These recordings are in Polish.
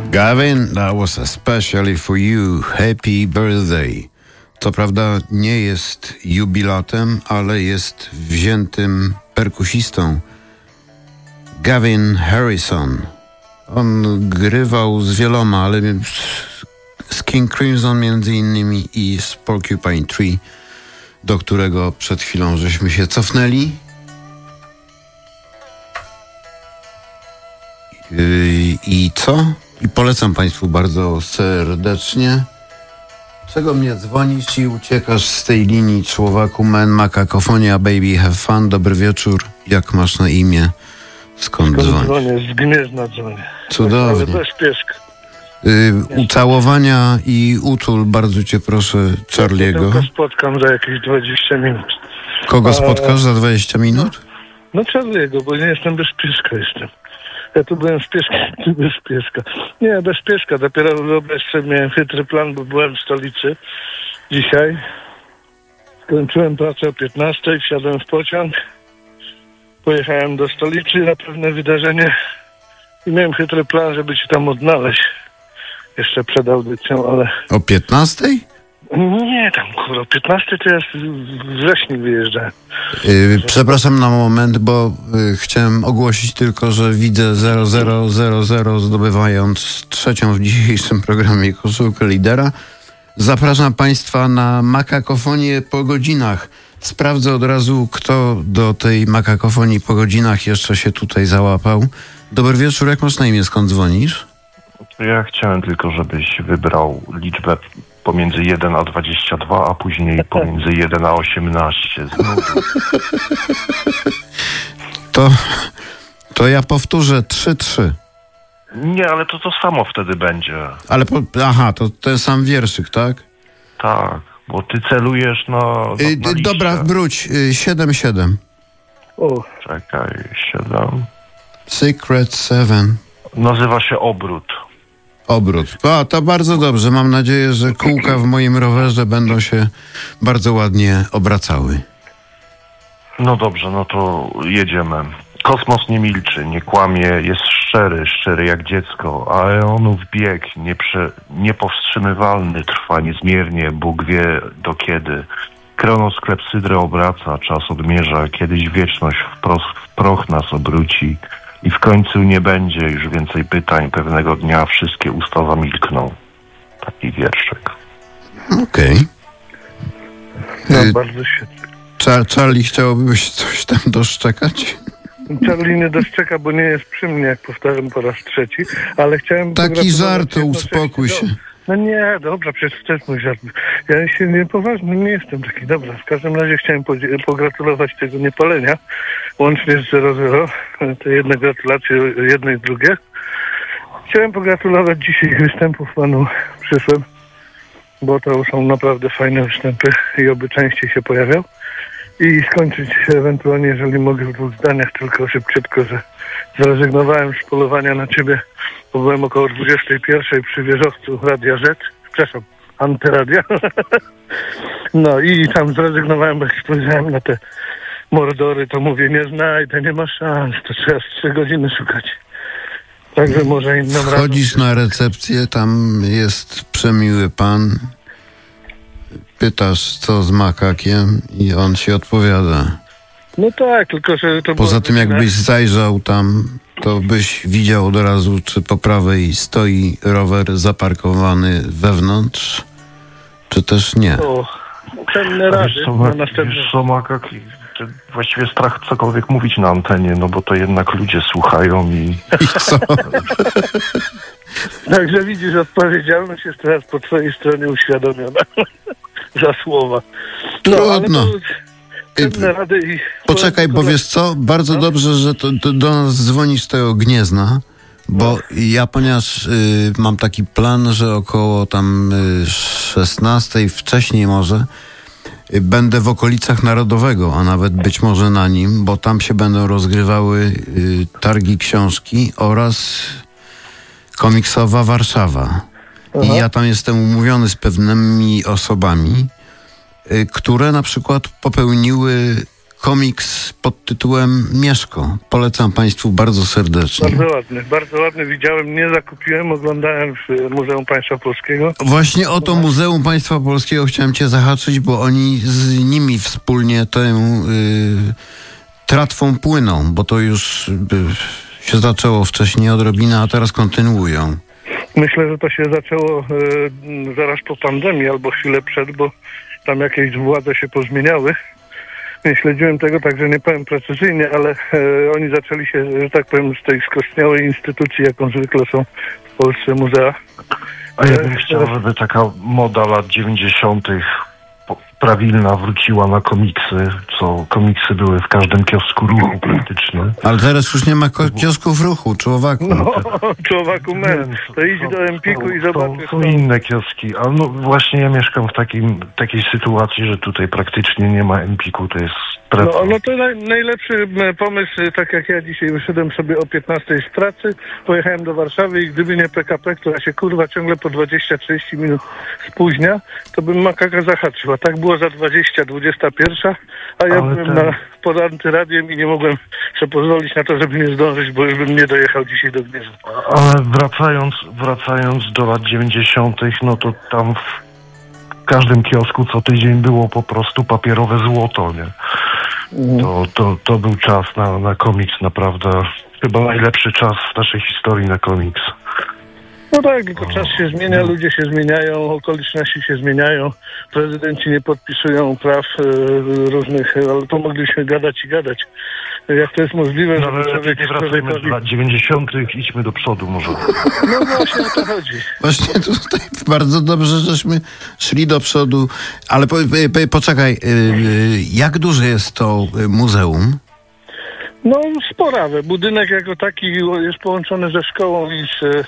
Gavin, that was especially for you. Happy birthday. Co prawda nie jest jubilatem, ale jest wziętym perkusistą. Gavin Harrison. On grywał z wieloma, ale z King Crimson między innymi i z Porcupine Tree, do którego przed chwilą żeśmy się cofnęli. I co? I polecam Państwu bardzo serdecznie. Czego mnie dzwonisz i uciekasz z tej linii, człowieku? Man, Makakofonia, baby, have fun. Dobry wieczór. Jak masz na imię? Skąd dzwonisz? Dzwonię, z Gnieźna dzwonię. Cudownie. Ale bez pieszka. Ucałowania i utul, bardzo cię proszę, Charliego. Ja tylko spotkam za jakieś 20 minut. Kogo spotkasz za 20 minut? No Charliego, bo nie jestem bez pieska jestem. Ja tu byłem z pieska, ty bez pieska. Nie, bez pieska. Dopiero wyobraź sobie, miałem chytry plan, bo byłem w stolicy dzisiaj. Skończyłem pracę o 15:00, wsiadłem w pociąg. Pojechałem do stolicy na pewne wydarzenie i miałem chytry plan, żeby cię tam odnaleźć. Jeszcze przed audycją, ale... O 15:00? Nie, tam kurwa, o 15:00 to ja w wrześniu wyjeżdżałem. Przepraszam na moment, bo chciałem ogłosić tylko, że widzę 0000 zdobywając trzecią w dzisiejszym programie koszulkę lidera. Zapraszam Państwa na Makakofonię po godzinach. Sprawdzę od razu, kto do tej Makakofonii po godzinach jeszcze się tutaj załapał. Dobry wieczór, jak masz na imię, skąd dzwonisz? Ja chciałem tylko, żebyś wybrał liczbę pomiędzy 1 a 22, a później pomiędzy 1 a 18. To ja powtórzę 3-3. Nie, ale to samo wtedy będzie. Ale to ten sam wierszyk, tak? Tak, bo ty celujesz na dobra, wróć. 7-7. O. Czekaj, 7. Secret 7. Nazywa się obrót. Obrót. To bardzo dobrze. Mam nadzieję, że kółka w moim rowerze będą się bardzo ładnie obracały. No dobrze, no to jedziemy. Kosmos nie milczy, nie kłamie, jest szczery jak dziecko, a eonów bieg niepowstrzymywalny trwa niezmiernie, Bóg wie do kiedy. Kronos klepsydrę obraca, czas odmierza, kiedyś wieczność w proch nas obróci i w końcu nie będzie już więcej pytań, pewnego dnia wszystkie usta zamilkną. Taki wierszyk. Okej. Bardzo świetnie. Charlie, chciałbyś coś tam doszczekać? Charlie nie doszczeka, bo nie jest przy mnie, jak powtarzam po raz trzeci, ale chciałem... Taki żart, uspokój się. No nie, dobra, przecież to jest mój żart. Ja się niepoważny nie jestem taki. Dobra, w każdym razie chciałem pogratulować tego niepalenia, łącznie z 0-0. To jedne gratulacje, jedne i drugie. Chciałem pogratulować dzisiaj występów panu przyszłym, bo to są naprawdę fajne występy i oby częściej się pojawiał. I skończyć ewentualnie, jeżeli mogę w 2 zdaniach, tylko szybciutko, że zrezygnowałem z polowania na ciebie, bo byłem około 21:00 przy wieżowcu Radia Z, przepraszam, Antyradia. No i tam zrezygnowałem, bo jak spojrzałem na te mordory, to mówię, nie znajdę, nie ma szans, to trzeba 3 godziny szukać. Także może inną razem. Wchodzisz na recepcję, tam jest przemiły pan, pytasz, co z makakiem i on ci odpowiada. No tak, tylko że to poza tym, jakbyś zajrzał tam, to byś widział od razu, czy po prawej stoi rower zaparkowany wewnątrz, czy też nie. O, cenne rady na następne. Wiesz co, makak, właściwie strach cokolwiek mówić na antenie, no bo to jednak ludzie słuchają i co? Także widzisz, odpowiedzialność jest teraz po twojej stronie uświadomiona. Za słowa. No, trudno. Rady i... Poczekaj, bo wiesz co? Bardzo dobrze, że to do nas dzwonisz z tego Gniezna, bo ja, ponieważ mam taki plan, że około tam 16:00, wcześniej może, będę w okolicach Narodowego, a nawet być może na nim, bo tam się będą rozgrywały targi książki oraz komiksowa Warszawa. I ja tam jestem umówiony z pewnymi osobami, które na przykład popełniły komiks pod tytułem Mieszko. Polecam Państwu bardzo serdecznie. Bardzo ładny. Widziałem, nie zakupiłem, oglądałem w Muzeum Państwa Polskiego. Właśnie o to Muzeum Państwa Polskiego chciałem Cię zahaczyć, bo oni z nimi wspólnie tę tratwą płyną, bo to już się zaczęło wcześniej odrobinę, a teraz kontynuują. Myślę, że to się zaczęło zaraz po pandemii albo chwilę przed, bo tam jakieś władze się pozmieniały. Nie śledziłem tego, także nie powiem precyzyjnie, ale oni zaczęli się, że tak powiem, z tej skostniałej instytucji, jaką zwykle są w Polsce muzea. A ja bym chciał, żeby taka moda lat 90. prawilna wróciła na komiksy, co komiksy były w każdym kiosku ruchu praktycznie. Ale teraz już nie ma kiosków ruchu, Człowaku. No, Człowaku men. To idź do Empiku i zobaczysz. Są inne kioski, ale no właśnie ja mieszkam w takiej sytuacji, że tutaj praktycznie nie ma Empiku, to jest preto. No to najlepszy pomysł, tak jak ja dzisiaj wyszedłem sobie o 15 z pracy, pojechałem do Warszawy i gdyby nie PKP, która się kurwa ciągle po 20-30 minut spóźnia, to bym makaka zahaczył. A tak było za 21, a ja byłem pod antyradiem i nie mogłem sobie pozwolić na to, żeby nie zdążyć, bo już bym nie dojechał dzisiaj do Gniezna. Ale wracając do lat 90., no to tam w każdym kiosku co tydzień było po prostu papierowe złoto, nie? To był czas na komiks, naprawdę. Chyba najlepszy czas w naszej historii na komiks. No tak, tylko czas się zmienia, ludzie się zmieniają, okoliczności się zmieniają, prezydenci nie podpisują praw różnych, ale to mogliśmy gadać i gadać. Jak to jest możliwe, że człowiek nie wracamy z lat 90., idźmy do przodu może. No właśnie o to chodzi. Właśnie tutaj bardzo dobrze, żeśmy szli do przodu, ale poczekaj, jak duże jest to muzeum? No sporawe. Budynek jako taki jest połączony ze szkołą i z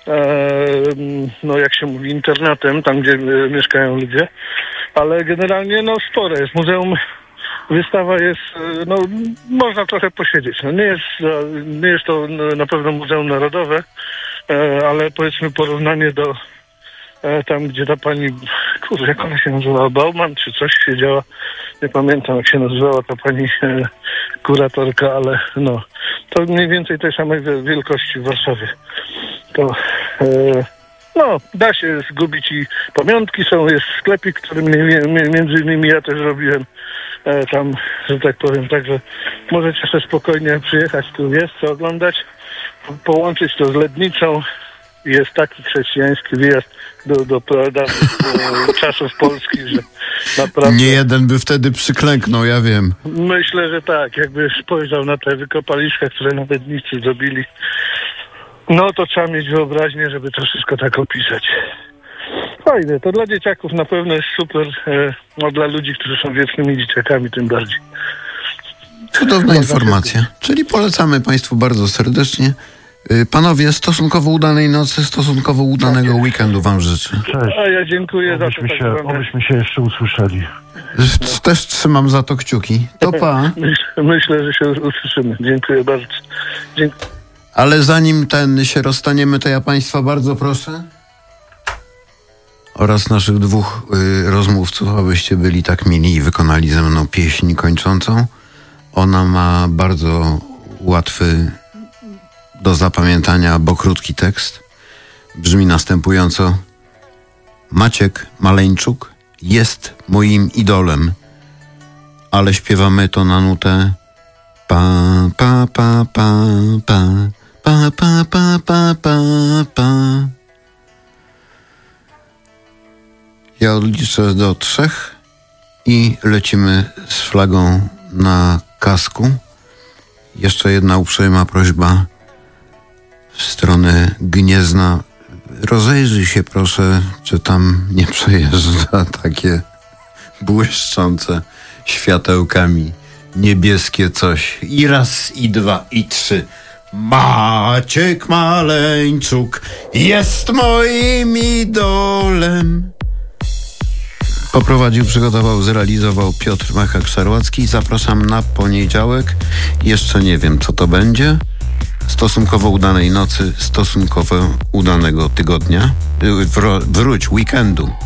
no jak się mówi, internatem, tam gdzie mieszkają ludzie, ale generalnie no spore jest. Muzeum, wystawa jest, no można trochę posiedzieć. No nie jest to na pewno Muzeum Narodowe, ale powiedzmy porównanie do tam, gdzie ta pani, kurde, jak ona się nazywała, Bauman czy coś siedziała, nie pamiętam jak się nazywała ta pani kuratorka, ale no, to mniej więcej tej samej wielkości w Warszawie. To no, da się zgubić i pamiątki są, jest sklepik, który między innymi ja też robiłem tam, że tak powiem, także możecie sobie spokojnie przyjechać, tu jest co oglądać, połączyć to z Ledniczą. Jest taki chrześcijański wyjazd do czasów polskich, że naprawdę... Nie jeden by wtedy przyklęknął, ja wiem. Myślę, że tak, jakby spojrzał na te wykopaliska, które na Lednicy zrobili, no to trzeba mieć wyobraźnię, żeby to wszystko tak opisać. Fajne, to dla dzieciaków na pewno jest super, no dla ludzi, którzy są wiecznymi dzieciakami tym bardziej. Cudowna informacja, czyli polecamy Państwu bardzo serdecznie. Panowie, stosunkowo udanej nocy, stosunkowo udanego weekendu wam życzę. Cześć. A ja dziękuję za to. Obyśmy się jeszcze usłyszeli. Też trzymam za to kciuki. To pa. Myślę, że się usłyszymy. Dziękuję bardzo. Ale zanim się rozstaniemy, to ja Państwa bardzo proszę oraz naszych dwóch rozmówców, abyście byli tak mili i wykonali ze mną pieśń kończącą. Ona ma bardzo łatwy do zapamiętania, bo krótki tekst. Brzmi następująco. Maciek Maleńczuk jest moim idolem, ale śpiewamy to na nutę pa pa pa pa pa pa pa pa pa pa pa. Ja odliczę do 3 i lecimy z flagą na kasku. Jeszcze jedna uprzejma prośba w stronę Gniezna. Rozejrzyj się proszę, czy tam nie przejeżdża takie błyszczące światełkami niebieskie coś. I raz, i 2, i 3. Maciek Maleńczuk jest moim idolem. Poprowadził, przygotował, zrealizował Piotr Machak-Szarłacki. Zapraszam na poniedziałek. Jeszcze nie wiem, co to będzie. Stosunkowo udanej nocy, stosunkowo udanego tygodnia. Wróć, weekendu.